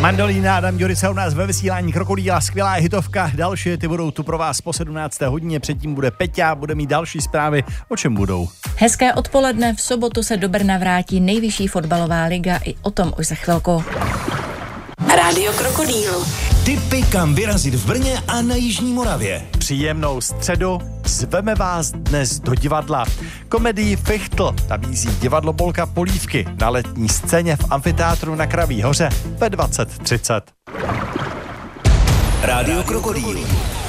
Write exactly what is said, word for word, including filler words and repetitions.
Mandolína Adam Ďurica u nás ve vysílání Krokodýla, skvělá hitovka, další ty budou tu pro vás po sedmnácté hodině, předtím bude Peťa, bude mít další zprávy, o čem budou. Hezké odpoledne, v sobotu se do Brna vrátí nejvyšší fotbalová liga, i o tom už za chvilku. Rádio Krokodýl. Tipy, kam vyrazit v Brně a na Jižní Moravě. Příjemnou středu, zveme vás dnes do divadla. Komedii Fichtl nabízí divadlo Bolka Polívky na letní scéně v amfiteátru na Kraví hoře ve dvacet třicet. Rádio Krokodýl.